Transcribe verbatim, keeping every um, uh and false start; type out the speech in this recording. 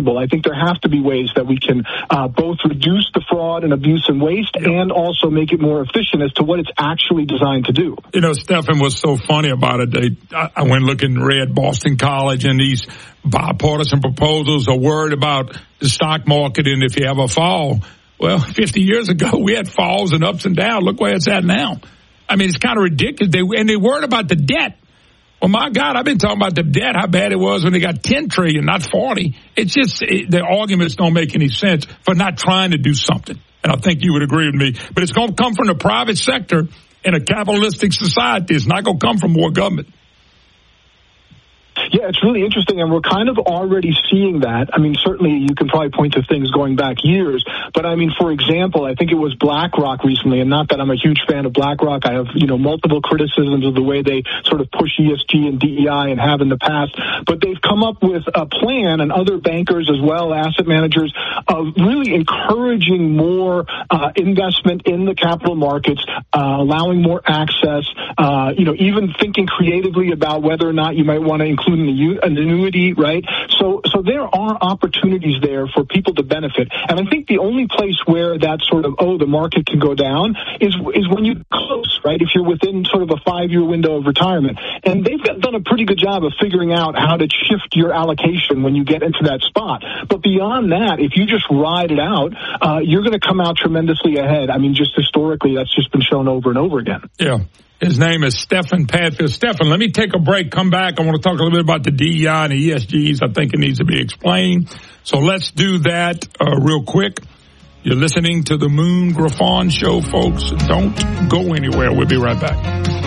possible. I think there have to be ways that we can uh, both reduce the fraud and abuse and waste and also make it more efficient as to what it's actually designed to do. You know, Stephan was so funny about it. They, I, I went looking and read Boston College, and these bipartisan proposals are worried about the stock market and if you have a fall. Well, fifty years ago, we had falls and ups and downs. Look where it's at now. I mean, it's kind of ridiculous. They, and they worried about the debt. Well, my God, I've been talking about the debt, how bad it was when they got ten trillion dollars, not forty. It's just it, the arguments don't make any sense for not trying to do something. And I think you would agree with me. But it's going to come from the private sector in a capitalistic society. It's not going to come from more government. Yeah, it's really interesting, and we're kind of already seeing that. I mean, certainly you can probably point to things going back years, but I mean, for example, I think it was BlackRock recently, and not that I'm a huge fan of BlackRock. I have, you know, multiple criticisms of the way they sort of push E S G and D E I and have in the past, but they've come up with a plan, and other bankers as well, asset managers, of really encouraging more uh, investment in the capital markets, uh, allowing more access, uh, you know, even thinking creatively about whether or not you might want to include an annuity, right? So, so there are opportunities there for people to benefit. And I think the only place where that sort of, oh, the market can go down is, is when you close, right? If you're within sort of a five-year window of retirement. And they've done a pretty good job of figuring out how to shift your allocation when you get into that spot. But beyond that, if you just ride it out, uh, you're going to come out tremendously ahead. I mean, just historically, that's just been shown over and over again. Yeah. His name is Stephan Padfield. Stephan, let me take a break, come back. I want to talk a little bit about the D E I and the E S Gs. I think it needs to be explained. So let's do that uh, real quick. You're listening to the Moon Griffon Show, folks. Don't go anywhere. We'll be right back.